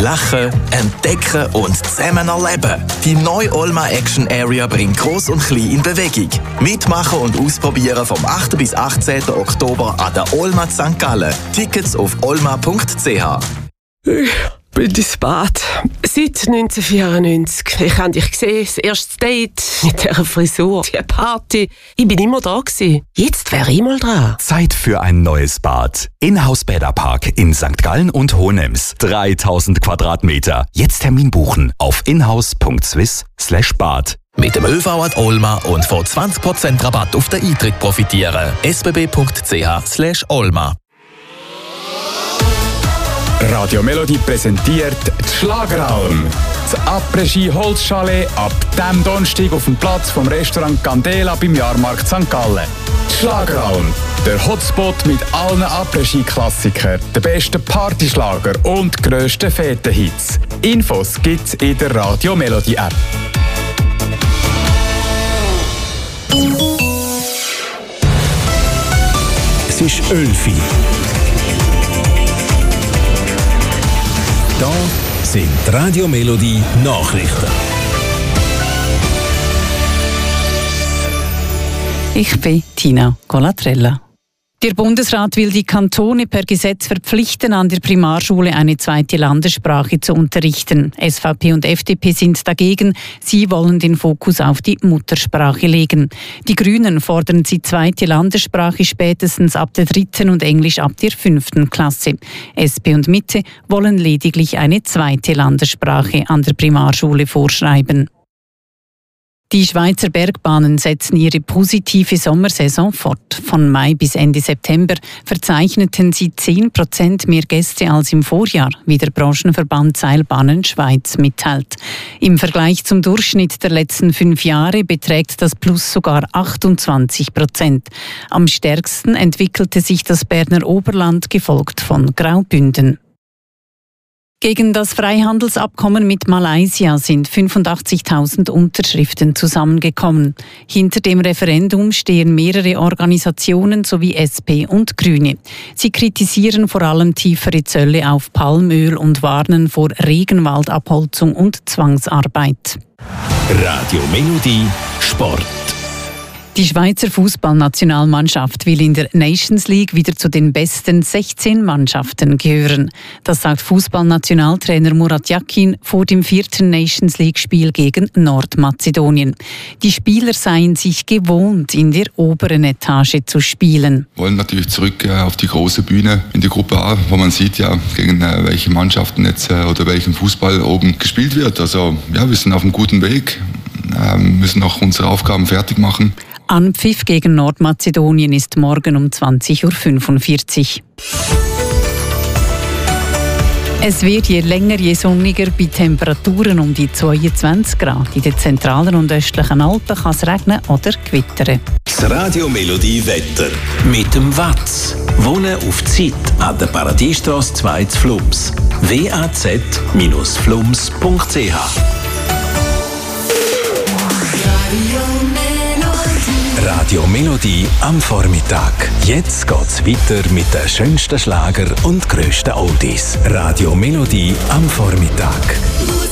Lachen, entdecken und zusammen erleben. Die neue Olma Action Area bringt Gross und Klein in Bewegung. Mitmachen und ausprobieren vom 8. bis 18. Oktober an der Olma St. Gallen. Tickets auf olma.ch. Bin ins Bad. Seit 1994. Ich habe dich gesehen, das erste Date mit dieser Frisur, die Party. Ich bin immer da gewesen. Jetzt wäre ich mal dran. Zeit für ein neues Bad. Inhouse Bäderpark in St. Gallen und Hohenems. 3000 Quadratmeter. Jetzt Termin buchen auf inhouse.swiss/bad. Mit dem ÖV an Olma und von 20% Rabatt auf den Eintritt profitieren. sbb.ch/Olma. Radio Melodie präsentiert die Schlageralm. Das Après-Ski Holzchalet ab diesem Donnerstag auf dem Platz vom Restaurant Candela beim Jahrmarkt St. Gallen. Die Schlageralm, der Hotspot mit allen Après-Ski-Klassikern, den besten Partyschlager und grössten Fetenhits. Infos gibt's in der Radio Melodie App. Es ist 11 Uhr. Da sind Radio Melodie Nachrichten. Ich bin Tina Colatrella. Der Bundesrat will die Kantone per Gesetz verpflichten, an der Primarschule eine zweite Landessprache zu unterrichten. SVP und FDP sind dagegen. Sie wollen den Fokus auf die Muttersprache legen. Die Grünen fordern die zweite Landessprache spätestens ab der 3. und Englisch ab der 5. Klasse. SP und Mitte wollen lediglich eine zweite Landessprache an der Primarschule vorschreiben. Die Schweizer Bergbahnen setzen ihre positive Sommersaison fort. Von Mai bis Ende September verzeichneten sie 10% mehr Gäste als im Vorjahr, wie der Branchenverband Seilbahnen Schweiz mitteilt. Im Vergleich zum Durchschnitt der letzten 5 Jahre beträgt das Plus sogar 28%. Am stärksten entwickelte sich das Berner Oberland, gefolgt von Graubünden. Gegen das Freihandelsabkommen mit Malaysia sind 85.000 Unterschriften zusammengekommen. Hinter dem Referendum stehen mehrere Organisationen sowie SP und Grüne. Sie kritisieren vor allem tiefere Zölle auf Palmöl und warnen vor Regenwaldabholzung und Zwangsarbeit. Radio Melodie Sport. Die Schweizer Fußballnationalmannschaft will in der Nations League wieder zu den besten 16 Mannschaften gehören. Das sagt Fußballnationaltrainer Murat Yakin vor dem 4. Nations League-Spiel gegen Nordmazedonien. Die Spieler seien sich gewohnt, in der oberen Etage zu spielen. Wir wollen natürlich zurück auf die große Bühne in die Gruppe A, wo man sieht, ja, gegen welche Mannschaften jetzt oder welchen Fußball oben gespielt wird. Also ja, wir sind auf einem guten Weg, müssen auch unsere Aufgaben fertig machen. Anpfiff gegen Nordmazedonien ist morgen um 20.45 Uhr. Es wird je länger, je sonniger, bei Temperaturen um die 22 Grad. In den zentralen und östlichen Alpen kann es regnen oder gewittern. Das Radio Melodie Wetter mit dem Watz. Wohnen auf Zeit an der Paradiestrasse 2 zu Flums. waz-flums.ch. Radio Melodie am Vormittag. Jetzt geht's weiter mit den schönsten Schlager und grössten Oldies. Radio Melodie am Vormittag.